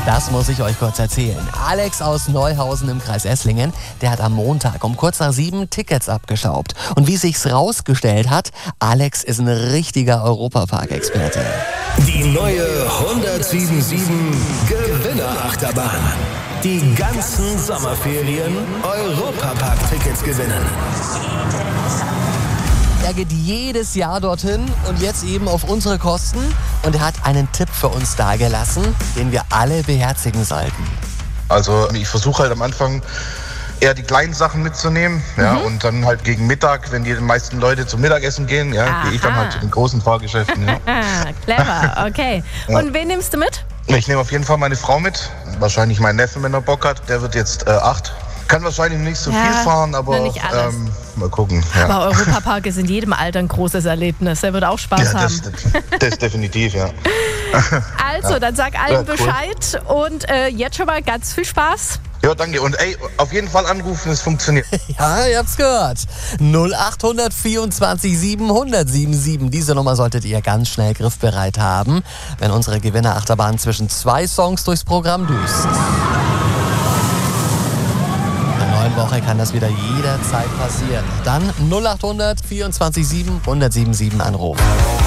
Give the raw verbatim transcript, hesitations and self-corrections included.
Das muss ich euch kurz erzählen. Alex aus Neuhausen im Kreis Esslingen, der hat am Montag um kurz nach sieben Tickets abgestaubt. Und wie sich's rausgestellt hat, Alex ist ein richtiger Europapark-Experte. Die neue hundertsieben Gewinnerachterbahn. Die ganzen Sommerferien Europapark-Tickets gewinnen. Er geht jedes Jahr dorthin und jetzt eben auf unsere Kosten. Und er hat einen Tipp für uns dagelassen, den wir alle beherzigen sollten. Also ich versuche halt am Anfang eher die kleinen Sachen mitzunehmen. Ja, mhm. Und dann halt gegen Mittag, wenn die meisten Geute zum Mittagessen gehen, ja, gehe ich dann halt zu den großen Fahrgeschäften. Ja. Clever, okay. Ja. Und wen nimmst du mit? Ich nehme auf jeden Fall meine Frau mit. Wahrscheinlich meinen Neffen, wenn er Bock hat. Der wird jetzt äh, acht. Kann wahrscheinlich nicht so ja, viel fahren, aber nicht alles. Ähm, mal gucken. Ja. Aber Europapark ist in jedem Alter ein großes Erlebnis. Er wird auch Spaß ja, das, haben. Das, das definitiv, ja. Also, ja. dann sag allen ja, cool. Bescheid und äh, jetzt schon mal ganz viel Spaß. Ja, danke. Und ey, auf jeden Fall anrufen, es funktioniert. Ja, ihr habt's gehört. null acht vierundzwanzig siebenhundert siebenundsiebzig. Diese Nummer solltet ihr ganz schnell griffbereit haben, wenn unsere Gewinnerachterbahn zwischen zwei Songs durchs Programm düst. Woche kann das wieder jederzeit passieren. Dann null acht vierundzwanzig siebenhundert siebenundsiebzig anrufen.